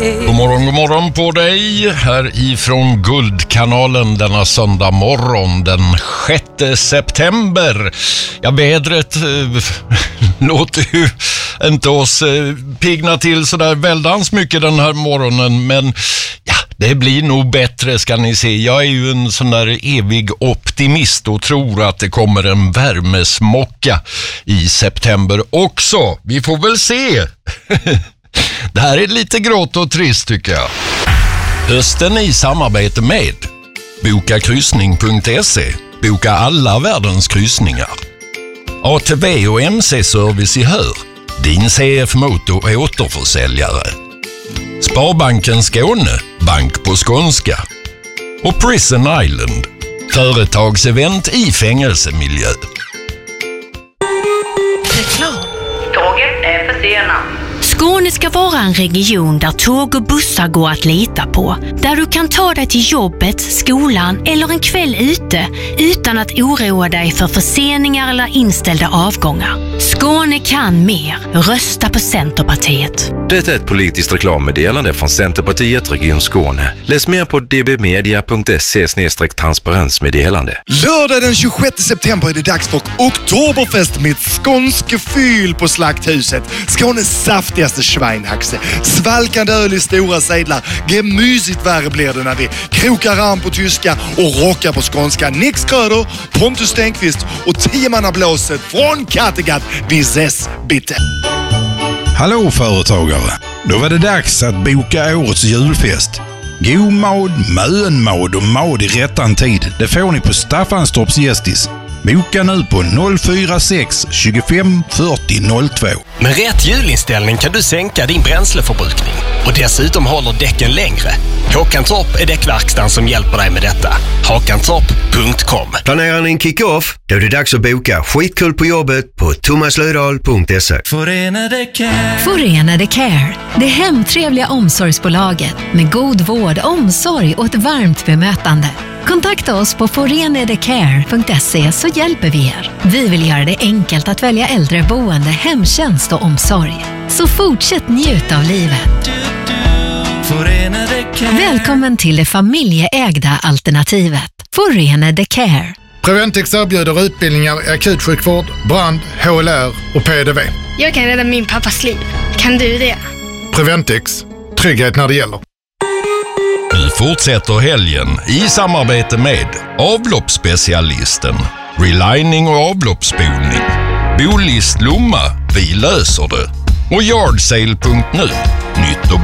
God morgon på dig här ifrån Guldkanalen denna söndag morgon den 6 september. Ja, vädret låter ju inte oss pigna till sådär väldans mycket den här morgonen, men ja, det blir nog bättre ska ni se. Jag är ju en sån där evig optimist och tror att det kommer en värmesmocka i september också. Vi får väl se. Det här är lite grått och trist tycker jag. Hösten i samarbete med bokakryssning.se. Boka alla världens kryssningar. ATV och MC-service i Hör. Din CF-motor återförsäljare. Sparbanken Skåne. Bank på skånska. Och Prison Island. Företagsevent i fängelsemiljö. Reklam. Tåget är försenat. Skåne ska vara en region där tåg och bussar går att lita på. Där du kan ta dig till jobbet, skolan eller en kväll ute utan att oroa dig för förseningar eller inställda avgångar. Skåne kan mer. Rösta på Centerpartiet. Det är ett politiskt reklammeddelande från Centerpartiet Region Skåne. Läs mer på dbmedia.se/transparensmeddelande. Lördag den 26 september är det dags för Oktoberfest med ett skånske fyll på Slakthuset. Skånes saftigaste schweinhaxe. Svalkande öl i stora sedlar. Gemysigt värre blir det när vi krokar arm på tyska och rockar på skånska. Nix Kröder, Pontus Stenqvist och 10-mannablåset från Kattegatt. Vi ses bitte. Hallå företagare! Då var det dags att boka årets julfest. God mat, mönmad och mat i rättan tid. Det får ni på Staffanstorps Gästis. Boka nu på 046 25 40 02. Med rätt hjulinställning kan du sänka din bränsleförbrukning. Och dessutom håller däcken längre. Håkantorp är däckverkstan som hjälper dig med detta. Håkantorp.com. Planerar ni en kick-off? Då är det dags att boka skitkul på jobbet på thomaslödahl.se. Förenade Care. Förenade Care. Det hemtrevliga omsorgsbolaget med god vård, omsorg och ett varmt bemötande. Kontakta oss på forenadecare.se så hjälper vi er. Vi vill göra det enkelt att välja äldreboende, hemtjänst och omsorg. Så fortsätt njuta av livet. Välkommen till det familjeägda alternativet. Förenade Care. Preventix erbjuder utbildningar i akutsjukvård, brand, HLR och PDV. Jag kan rädda min pappas liv. Kan du det? Preventix. Trygghet när det gäller. Nu fortsätter helgen i samarbete med avloppsspecialisten, relining och avloppsspolning, Bolist Lomma, vi löser det, och Yardsale.nu, nytt och